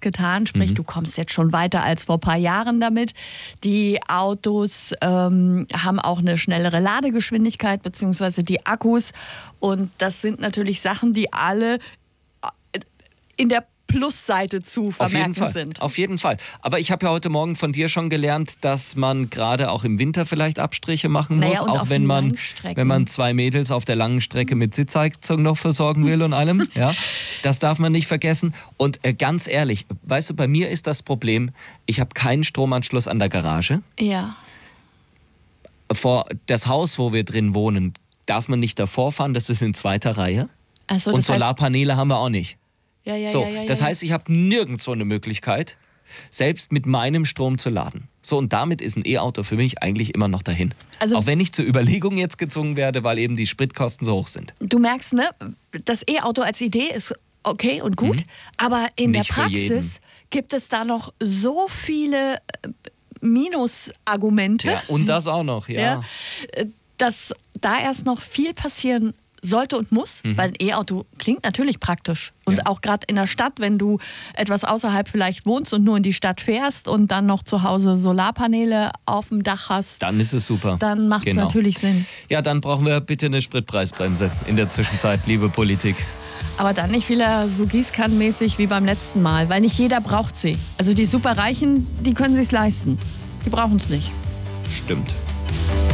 getan. Sprich, du kommst jetzt schon weiter als vor ein paar Jahren damit. Die Autos haben auch eine schnellere Ladegeschwindigkeit, beziehungsweise die Akkus. Und das sind natürlich Sachen, die alle in der Plusseite zu vermerken sind. Auf jeden Fall. Aber ich habe ja heute Morgen von dir schon gelernt, dass man gerade auch im Winter vielleicht Abstriche machen muss, und auch wenn man 2 Mädels auf der langen Strecke mit Sitzheizung noch versorgen will und allem. Ja, das darf man nicht vergessen. Und ganz ehrlich, weißt du, bei mir ist das Problem, ich habe keinen Stromanschluss an der Garage. Ja. Vor das Haus, wo wir drin wohnen, darf man nicht davor fahren, das ist in zweiter Reihe. Also, und Solarpaneele haben wir auch nicht. Das heißt, ich habe nirgendwo eine Möglichkeit, selbst mit meinem Strom zu laden. So, und damit ist ein E-Auto für mich eigentlich immer noch dahin. Also, auch wenn ich zur Überlegung jetzt gezwungen werde, weil eben die Spritkosten so hoch sind. Du merkst, ne, das E-Auto als Idee ist okay und gut, aber in der Praxis gibt es da noch so viele Minusargumente. Ja, und das auch noch, ja. Dass da erst noch viel passieren sollte und muss, weil ein E-Auto klingt natürlich praktisch. Und auch gerade in der Stadt, wenn du etwas außerhalb vielleicht wohnst und nur in die Stadt fährst und dann noch zu Hause Solarpaneele auf dem Dach hast. Dann ist es super. Dann macht es natürlich Sinn. Ja, dann brauchen wir bitte eine Spritpreisbremse in der Zwischenzeit, liebe Politik. Aber dann nicht wieder so gießkannenmäßig wie beim letzten Mal, weil nicht jeder braucht sie. Also die Superreichen, die können sich's leisten. Die brauchen es nicht. Stimmt.